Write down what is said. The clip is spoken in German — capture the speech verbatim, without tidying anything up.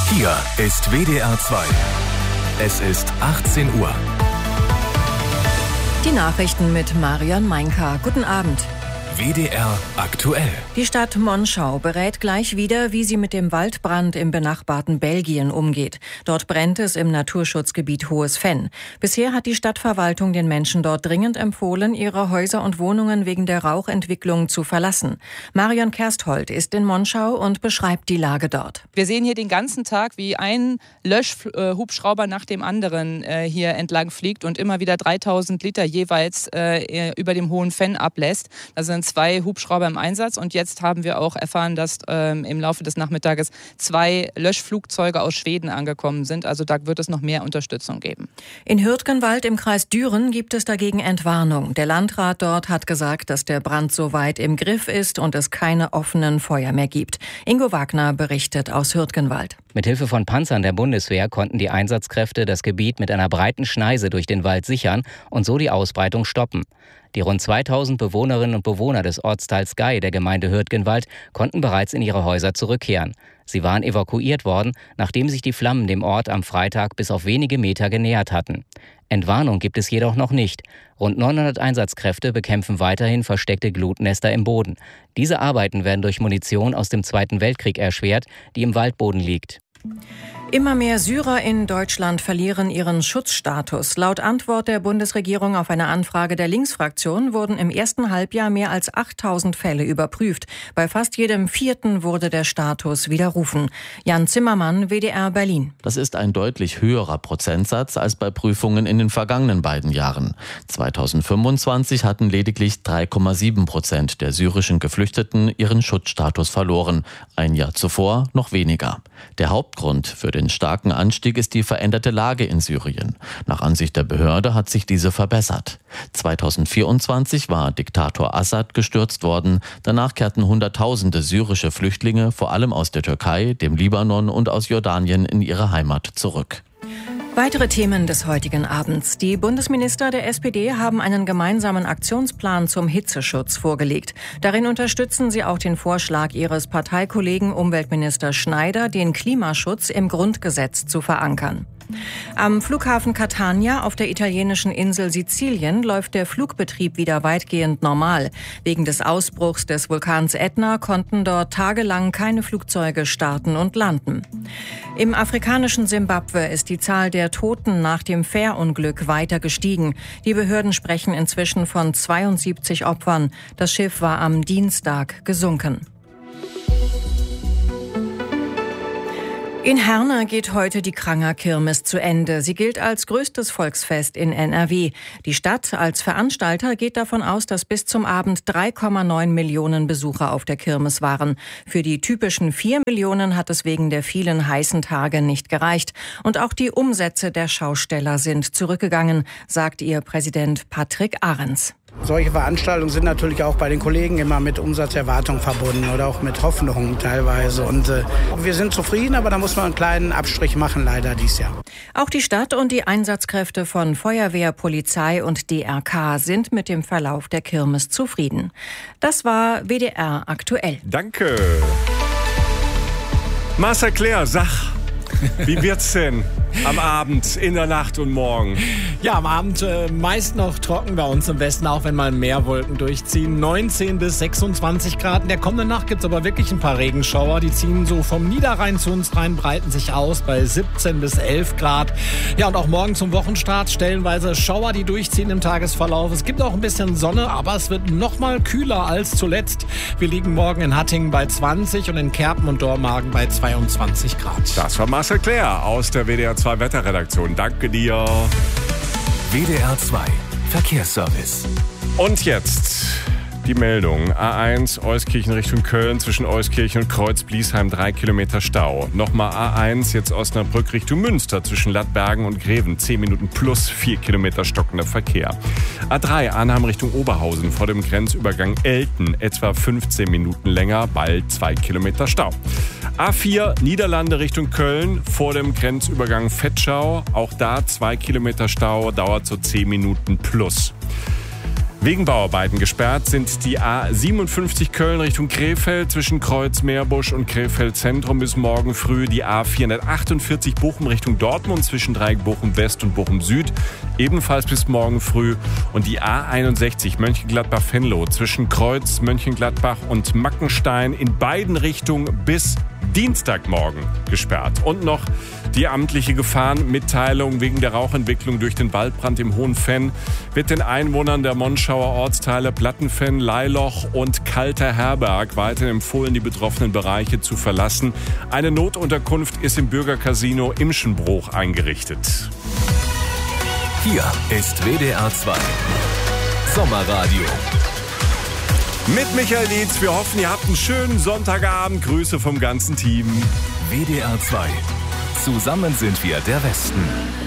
Hier ist W D R zwei. Es ist achtzehn Uhr. Die Nachrichten mit Marion Meinka. Guten Abend. W D R aktuell. Die Stadt Monschau berät gleich wieder, wie sie mit dem Waldbrand im benachbarten Belgien umgeht. Dort brennt es im Naturschutzgebiet Hohes Venn. Bisher hat die Stadtverwaltung den Menschen dort dringend empfohlen, ihre Häuser und Wohnungen wegen der Rauchentwicklung zu verlassen. Marion Kersthold ist in Monschau und beschreibt die Lage dort. Wir sehen hier den ganzen Tag, wie ein Löschhubschrauber nach dem anderen äh, hier entlang fliegt und immer wieder dreitausend Liter jeweils äh, über dem Hohen Venn ablässt. Da sind zwei Hubschrauber im Einsatz und jetzt haben wir auch erfahren, dass ähm, im Laufe des Nachmittages zwei Löschflugzeuge aus Schweden angekommen sind. Also da wird es noch mehr Unterstützung geben. In Hürtgenwald im Kreis Düren gibt es dagegen Entwarnung. Der Landrat dort hat gesagt, dass der Brand soweit im Griff ist und es keine offenen Feuer mehr gibt. Ingo Wagner berichtet aus Hürtgenwald. Mithilfe von Panzern der Bundeswehr konnten die Einsatzkräfte das Gebiet mit einer breiten Schneise durch den Wald sichern und so die Ausbreitung stoppen. Die rund zweitausend Bewohnerinnen und Bewohner des Ortsteils Gei der Gemeinde Hürtgenwald konnten bereits in ihre Häuser zurückkehren. Sie waren evakuiert worden, nachdem sich die Flammen dem Ort am Freitag bis auf wenige Meter genähert hatten. Entwarnung gibt es jedoch noch nicht. Rund neunhundert Einsatzkräfte bekämpfen weiterhin versteckte Glutnester im Boden. Diese Arbeiten werden durch Munition aus dem Zweiten Weltkrieg erschwert, die im Waldboden liegt. Immer mehr Syrer in Deutschland verlieren ihren Schutzstatus. Laut Antwort der Bundesregierung auf eine Anfrage der Linksfraktion wurden im ersten Halbjahr mehr als achttausend Fälle überprüft. Bei fast jedem vierten wurde der Status widerrufen. Jan Zimmermann, W D R Berlin. Das ist ein deutlich höherer Prozentsatz als bei Prüfungen in den vergangenen beiden Jahren. zweitausendfünfundzwanzig hatten lediglich drei Komma sieben Prozent der syrischen Geflüchteten ihren Schutzstatus verloren. Ein Jahr zuvor noch weniger. Der Hauptgrund für den starken Anstieg ist die veränderte Lage in Syrien. Nach Ansicht der Behörde hat sich diese verbessert. zweitausendvierundzwanzig war Diktator Assad gestürzt worden. Danach kehrten Hunderttausende syrische Flüchtlinge, vor allem aus der Türkei, dem Libanon und aus Jordanien, in ihre Heimat zurück. Weitere Themen des heutigen Abends. Die Bundesminister der S P D haben einen gemeinsamen Aktionsplan zum Hitzeschutz vorgelegt. Darin unterstützen sie auch den Vorschlag ihres Parteikollegen Umweltminister Schneider, den Klimaschutz im Grundgesetz zu verankern. Am Flughafen Catania auf der italienischen Insel Sizilien läuft der Flugbetrieb wieder weitgehend normal. Wegen des Ausbruchs des Vulkans Ätna konnten dort tagelang keine Flugzeuge starten und landen. Im afrikanischen Simbabwe ist die Zahl der Toten nach dem Fährunglück weiter gestiegen. Die Behörden sprechen inzwischen von zweiundsiebzig Opfern. Das Schiff war am Dienstag gesunken. In Herne geht heute die Kranger Kirmes zu Ende. Sie gilt als größtes Volksfest in N R W. Die Stadt als Veranstalter geht davon aus, dass bis zum Abend drei Komma neun Millionen Besucher auf der Kirmes waren. Für die typischen vier Millionen hat es wegen der vielen heißen Tage nicht gereicht. Und auch die Umsätze der Schausteller sind zurückgegangen, sagt ihr Präsident Patrick Ahrens. Solche Veranstaltungen sind natürlich auch bei den Kollegen immer mit Umsatzerwartung verbunden oder auch mit Hoffnungen teilweise. Und äh, wir sind zufrieden, aber da muss man einen kleinen Abstrich machen, leider dieses Jahr. Auch die Stadt und die Einsatzkräfte von Feuerwehr, Polizei und D R K sind mit dem Verlauf der Kirmes zufrieden. Das war W D R aktuell. Danke. Marcel Claire, sag, wie wird's denn am Abend, in der Nacht und morgen? Ja, am Abend äh, meist noch trocken bei uns im Westen, auch wenn mal mehr Wolken durchziehen. neunzehn bis sechsundzwanzig Grad. In der kommenden Nacht gibt's aber wirklich ein paar Regenschauer. Die ziehen so vom Niederrhein zu uns rein, breiten sich aus bei siebzehn bis elf Grad. Ja, und auch morgen zum Wochenstart stellenweise Schauer, die durchziehen im Tagesverlauf. Es gibt auch ein bisschen Sonne, aber es wird noch mal kühler als zuletzt. Wir liegen morgen in Hattingen bei zwanzig und in Kerpen und Dormagen bei zweiundzwanzig Grad. Das war Marcel Claire aus der W D R zwei Wetterredaktion. Danke dir. W D R zwei Verkehrsservice. Und jetzt die Meldung. A eins Euskirchen Richtung Köln, zwischen Euskirchen und Kreuz-Bliesheim drei Kilometer Stau. Nochmal A eins, jetzt Osnabrück Richtung Münster, zwischen Lattbergen und Greven zehn Minuten plus vier Kilometer stockender Verkehr. A drei Arnhem Richtung Oberhausen vor dem Grenzübergang Elten, etwa fünfzehn Minuten länger, bald zwei Kilometer Stau. A vier Niederlande Richtung Köln vor dem Grenzübergang Vetschau, auch da zwei Kilometer Stau, dauert so zehn Minuten plus. Wegen Bauarbeiten gesperrt sind die A siebenundfünfzig Köln Richtung Krefeld zwischen Kreuz-Meerbusch und Krefeld Zentrum bis morgen früh. Die A vierhundertachtundvierzig Bochum Richtung Dortmund zwischen Dreieck Bochum West und Bochum Süd ebenfalls bis morgen früh. Und die A einundsechzig Mönchengladbach-Venlo zwischen Kreuz, Mönchengladbach und Mackenstein in beiden Richtungen bis Dienstagmorgen gesperrt. Und noch die amtliche Gefahrenmitteilung wegen der Rauchentwicklung durch den Waldbrand im Hohen Venn wird den Einwohnern der Monschauer Ortsteile Plattenfenn, Leiloch und Kalter Herberg weiterhin empfohlen, die betroffenen Bereiche zu verlassen. Eine Notunterkunft ist im Bürgercasino Imschenbruch eingerichtet. Hier ist W D R zwei Sommerradio. Mit Michael Dietz. Wir hoffen, ihr habt einen schönen Sonntagabend. Grüße vom ganzen Team. W D R zwei. Zusammen sind wir der Westen.